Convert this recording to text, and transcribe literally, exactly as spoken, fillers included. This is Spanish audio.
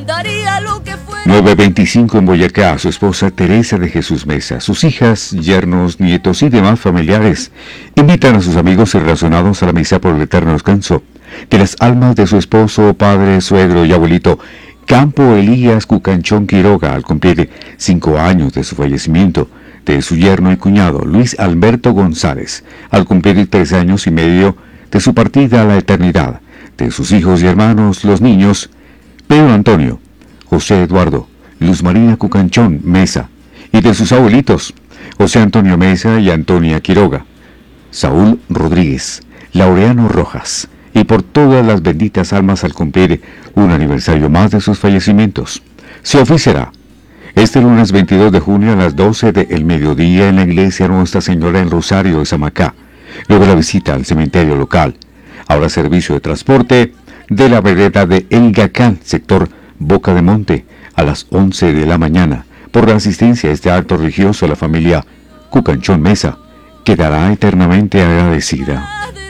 Daría lo que fuera. nueve veinticinco en Boyacá, su esposa Teresa de Jesús Mesa, sus hijas, yernos, nietos y demás familiares invitan a sus amigos y relacionados a la misa por el eterno descanso de las almas de su esposo, padre, suegro y abuelito Campo Elías Cucanchón Quiroga, al cumplir cinco años de su fallecimiento, de su yerno y cuñado Luis Alberto González, al cumplir tres años y medio de su partida a la eternidad, de sus hijos y hermanos, los niños Pedro Antonio, José Eduardo, Luz Marina Cucanchón Mesa, y de sus abuelitos, José Antonio Mesa y Antonia Quiroga, Saúl Rodríguez, Laureano Rojas, y por todas las benditas almas al cumplir un aniversario más de sus fallecimientos. Se oficiará este lunes veintidós de junio a las doce del mediodía en la iglesia Nuestra Señora del Rosario de Samacá, luego la visita al cementerio local. Habrá servicio de transporte de la vereda de El Gacán, sector Boca de Monte, a las once de la mañana. Por la asistencia a este acto religioso, la familia Cucanchón Mesa quedará eternamente agradecida.